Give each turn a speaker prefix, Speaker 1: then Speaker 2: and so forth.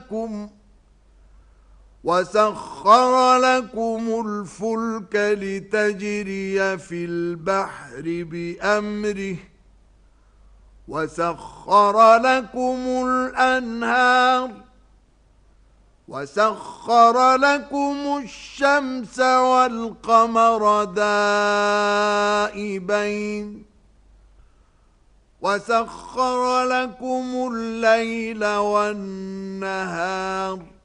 Speaker 1: لكم الفلك لتجري في البحر بأمره وسخر لكم الأنهار وسخر لكم الشمس والقمر دائبين وسخر لكم الليل والنهار